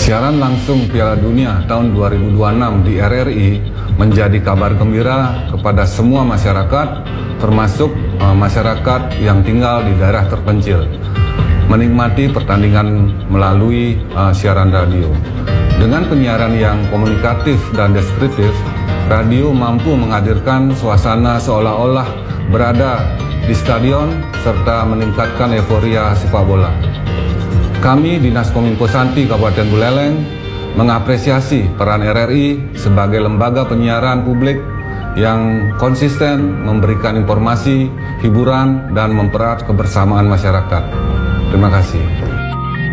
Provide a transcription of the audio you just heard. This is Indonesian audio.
Siaran langsung Piala Dunia tahun 2026 di RRI menjadi kabar gembira kepada semua masyarakat, termasuk masyarakat yang tinggal di daerah terpencil, menikmati pertandingan melalui siaran radio. Dengan penyiaran yang komunikatif dan deskriptif, radio mampu menghadirkan suasana seolah-olah berada di stadion serta meningkatkan euforia sepak bola. Kami Dinas Kominfo Santi Kabupaten Buleleng mengapresiasi peran RRI sebagai lembaga penyiaran publik yang konsisten memberikan informasi, hiburan, dan mempererat kebersamaan masyarakat. Terima kasih.